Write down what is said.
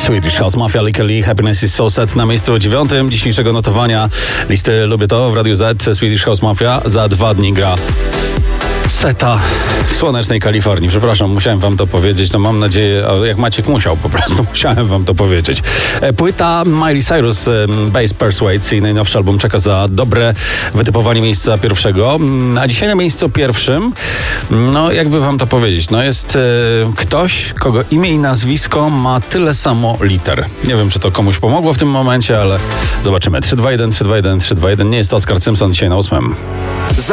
Swedish House Mafia, Lick Lee, Happiness is So Sad na miejscu 9 dzisiejszego notowania listy Lubię To w Radiu Z. Swedish House Mafia za 2 dni gra seta w słonecznej Kalifornii. Przepraszam, musiałem wam to powiedzieć. No mam nadzieję, jak Maciek musiał, po prostu musiałem wam to powiedzieć. Płyta Miley Cyrus, Bass Persuades, jej najnowszy album czeka za dobre wytypowanie miejsca pierwszego. A dzisiaj na miejscu pierwszym, no jakby wam to powiedzieć, no jest ktoś, kogo imię i nazwisko ma tyle samo liter. Nie wiem, czy to komuś pomogło w tym momencie, ale zobaczymy. 3-2-1, 3-2-1, 3-2-1. Nie jest to Oskar Simpson dzisiaj na 8.